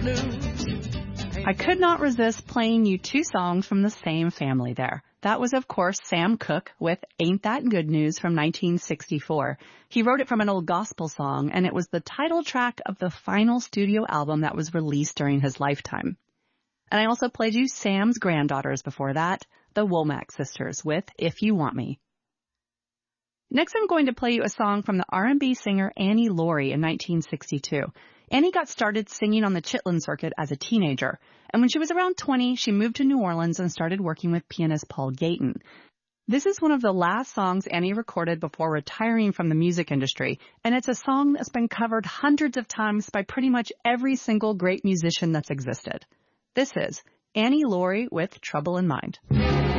I could not resist playing you two songs from the same family there. That was, of course, Sam Cooke with Ain't That Good News from 1964. He wrote it from an old gospel song, and it was the title track of the final studio album that was released during his lifetime. And I also played you Sam's granddaughters before that, the Womack sisters, with If You Want Me. Next, I'm going to play you a song from the R&B singer Annie Laurie in 1962. Annie got started singing on the Chitlin circuit as a teenager, and when she was around 20, she moved to New Orleans and started working with pianist Paul Gayton. This is one of the last songs Annie recorded before retiring from the music industry, and it's a song that's been covered hundreds of times by pretty much every single great musician that's existed. This is Annie Laurie with Trouble in Mind.